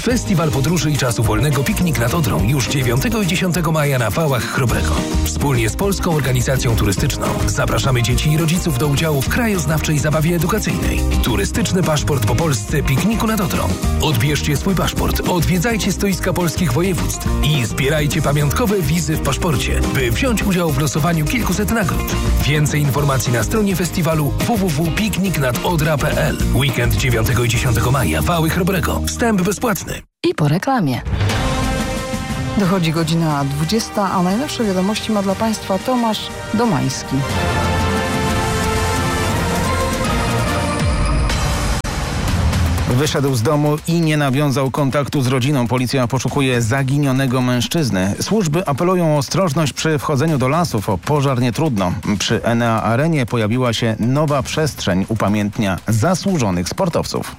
Festiwal Podróży i Czasu Wolnego Piknik nad Odrą już dziewiątego i dziesiątego maja na Wałach Chrobrego. Wspólnie z Polską Organizacją Turystyczną zapraszamy dzieci i rodziców do udziału w krajoznawczej zabawie edukacyjnej. Turystyczny paszport po Polsce pikniku nad Odrą. Odbierzcie swój paszport, odwiedzajcie stoiska polskich województw i zbierajcie pamiątkowe wizy w paszporcie, by wziąć udział w losowaniu kilkuset nagród. Więcej informacji na stronie festiwalu w w w kropka piknik nad odra kropka p l. Weekend dziewiątego i dziesiątego maja, Wały Chrobrego. Wstęp bezpłatny. I po reklamie. Dochodzi godzina dwudziesta, a najnowsze wiadomości ma dla Państwa Tomasz Domański. Wyszedł z domu i nie nawiązał kontaktu z rodziną. Policja poszukuje zaginionego mężczyzny. Służby apelują o ostrożność przy wchodzeniu do lasów. O pożar nie trudno. Przy Enea Arenie pojawiła się nowa przestrzeń upamiętnia zasłużonych sportowców.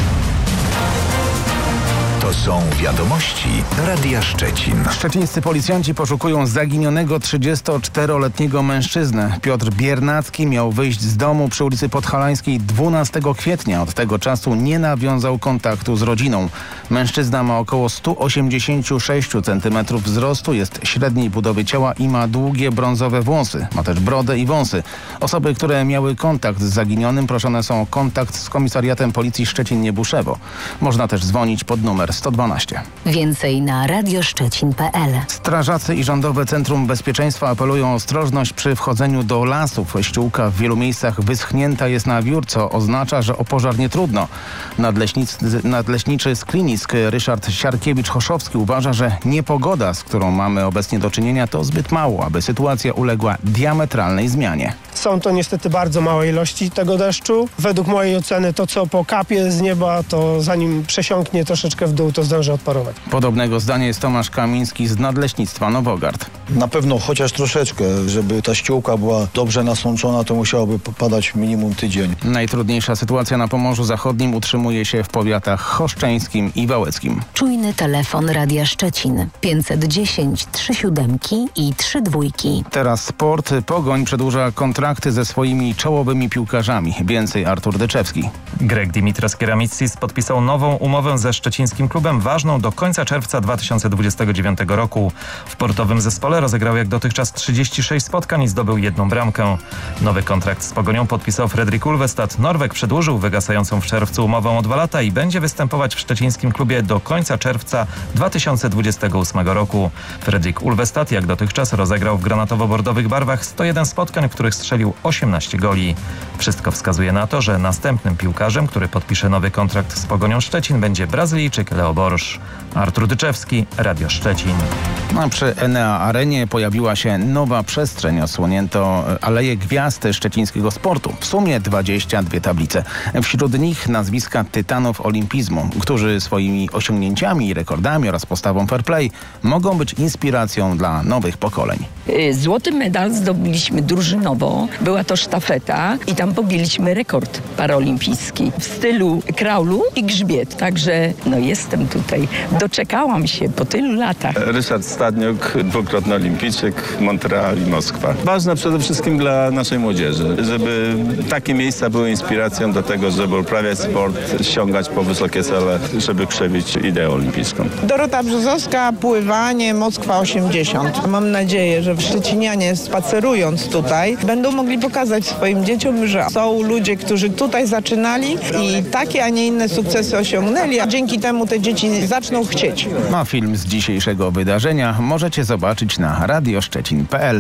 To są wiadomości Radia Szczecin. Szczecińscy policjanci poszukują zaginionego trzydziestoczteroletniego mężczyznę. Piotr Biernacki miał wyjść z domu przy ulicy Podhalańskiej dwunastego kwietnia. Od tego czasu nie nawiązał kontaktu z rodziną. Mężczyzna ma około sto osiemdziesiąt sześć centymetrów wzrostu, jest średniej budowy ciała i ma długie brązowe włosy. Ma też brodę i wąsy. Osoby, które miały kontakt z zaginionym, proszone są o kontakt z komisariatem policji Szczecin-Niebuszewo. Można też dzwonić pod numer sto dwanaście. Więcej na radioszczecin kropka p l. Strażacy i Rządowe Centrum Bezpieczeństwa apelują o ostrożność przy wchodzeniu do lasów. Ściółka w wielu miejscach wyschnięta jest na wiór, co oznacza, że o pożar nie trudno. Nadleśnicy, nadleśniczy z Klinisk Ryszard Siarkiewicz-Choszowski uważa, że niepogoda, z którą mamy obecnie do czynienia, to zbyt mało, aby sytuacja uległa diametralnej zmianie. Są to niestety bardzo małe ilości tego deszczu. Według mojej oceny to, co pokapie z nieba, to zanim przesiąknie troszeczkę w dół, to zdąży odparować. Podobnego zdania jest Tomasz Kamiński z Nadleśnictwa Nowogard. Na pewno chociaż troszeczkę, żeby ta ściółka była dobrze nasączona, to musiałoby padać minimum tydzień. Najtrudniejsza sytuacja na Pomorzu Zachodnim utrzymuje się w powiatach choszczeńskim i wałeckim. Czujny telefon Radia Szczecin pięćset dziesięć trzy siódemki i trzy dwójki. Teraz sport. Pogoń przedłuża kontrakty ze swoimi czołowymi piłkarzami. Więcej Artur Dyczewski. Grek Dimitras Keramitsis podpisał nową umowę ze szczecińskim klubem, ważną do końca czerwca dwa tysiące dwudziestego dziewiątego roku. W portowym zespole rozegrał jak dotychczas trzydzieści sześć spotkań i zdobył jedną bramkę. Nowy kontrakt z Pogonią podpisał Fredrik Ulvestad. Norweg przedłużył wygasającą w czerwcu umowę o dwa lata i będzie występować w szczecińskim klubie do końca czerwca dwa tysiące dwudziestego ósmego roku. Fredrik Ulvestad jak dotychczas rozegrał w granatowo-bordowych barwach sto jeden spotkań, w których strzelił osiemnaście goli. Wszystko wskazuje na to, że następnym piłkarzem, który podpisze nowy kontrakt z Pogonią Szczecin, będzie Brazylijczyk Leo Borsz. Artur Dyczewski, Radio Szczecin. A przy Enea Arenie pojawiła się nowa przestrzeń. Osłonięto Aleję Gwiazd szczecińskiego sportu. W sumie dwadzieścia dwie tablice. Wśród nich nazwiska tytanów olimpizmu, którzy swoimi osiągnięciami i rekordami oraz postawą fair play mogą być inspiracją dla nowych pokoleń. Złoty medal zdobyliśmy drużynowo. Była to sztafeta i tam pobiliśmy rekord paraolimpijski w stylu kraulu i grzbiet. Także no jestem tutaj. Doczekałam się po tylu latach. Ryszard Stadniuk, dwukrotny olimpijczyk, Montreal i Moskwa. Ważne przede wszystkim dla naszej młodzieży, żeby takie miejsca były inspiracją do tego, żeby uprawiać sport, sięgać po wysokie cele, żeby krzewić ideę olimpijską. Dorota Brzozowska, pływanie, Moskwa osiemdziesiąt. Mam nadzieję, że szczecinianie spacerując tutaj będą mogli pokazać swoim dzieciom, że są ludzie, którzy tutaj zaczynali i takie, a nie inne sukcesy osiągnęli, a dzięki temu te dzieci zaczną chcieć. A film z dzisiejszego wydarzenia możecie zobaczyć na radioszczecin kropka p l.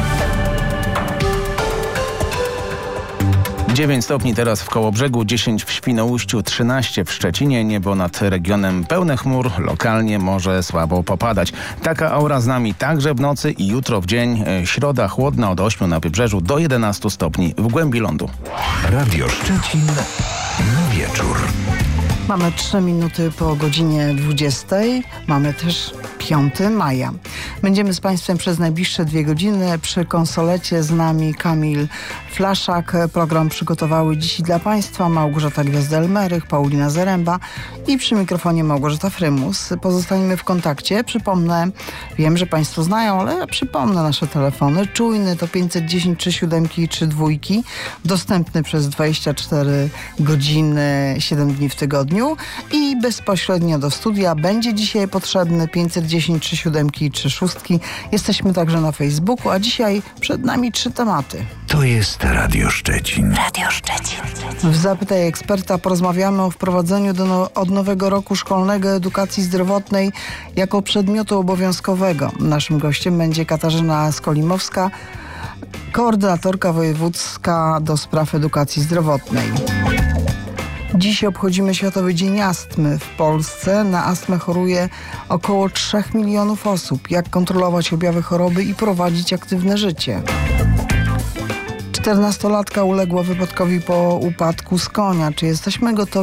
dziewięć stopni teraz w Kołobrzegu, dziesięć w Świnoujściu, trzynaście w Szczecinie. Niebo nad regionem pełne chmur, lokalnie może słabo popadać. Taka aura z nami także w nocy i jutro w dzień. Środa chłodna od ośmiu na wybrzeżu do jedenastu stopni w głębi lądu. Radio Szczecin na wieczór. Mamy trzy minuty po godzinie dwudziestej. Mamy też piątego maja. Będziemy z Państwem przez najbliższe dwie godziny. Przy konsolecie z nami Kamil Flaszak. Program przygotowały dziś dla Państwa Małgorzata Gwiazda-Elmerych, Paulina Zaręba i przy mikrofonie Małgorzata Frymus. Pozostaniemy w kontakcie. Przypomnę, wiem, że Państwo znają, ale ja przypomnę nasze telefony. Czujny to pięćset dziesięć trzy siódemki i trzy dwójki. Dostępny przez dwadzieścia cztery godziny, siedem dni w tygodniu. I bezpośrednio do studia będzie dzisiaj potrzebny pięćset dziesięć trzy siódemki i trzy szóstki. Jesteśmy także na Facebooku, a dzisiaj przed nami trzy tematy. To jest Radio Szczecin. Radio Szczecin. W Zapytaj Eksperta porozmawiamy o wprowadzeniu do no, od nowego roku szkolnego edukacji zdrowotnej jako przedmiotu obowiązkowego. Naszym gościem będzie Katarzyna Skolimowska, koordynatorka wojewódzka do spraw edukacji zdrowotnej. Dziś obchodzimy Światowy Dzień Astmy. W Polsce na astmę choruje około trzech milionów osób. Jak kontrolować objawy choroby i prowadzić aktywne życie? czternastolatka uległa wypadkowi po upadku z konia. Czy jesteśmy gotowi